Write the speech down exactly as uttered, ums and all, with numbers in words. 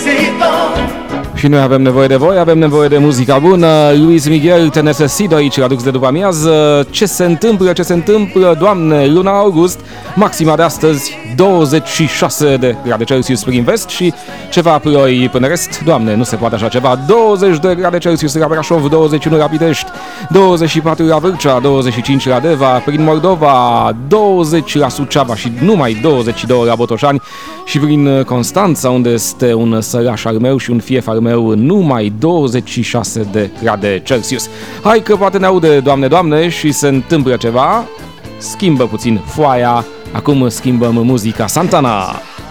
Și noi avem nevoie de voi, avem nevoie de muzica bună. Luis Miguel, Te necesito aici la Dux de după amiază. Ce se întâmplă, ce se întâmplă, Doamne, luna august, maxima de astăzi douăzeci și șase de grade Celsius prin vest și ceva ploi până rest. Doamne, nu se poate așa ceva. douăzeci de grade Celsius la Brașov, douăzeci și unu la Pitești, douăzeci și patru la Vâlcea, douăzeci și cinci la Deva, prin Moldova, douăzeci la Suceava și numai douăzeci și doi la Botoșani și prin Constanța, unde este un săraș al meu și un fief al meu, numai douăzeci și șase de grade Celsius. Hai că poate ne aude, Doamne, Doamne, și se întâmplă ceva. Schimbă puțin foaia. Acum schimbăm muzica. Santana.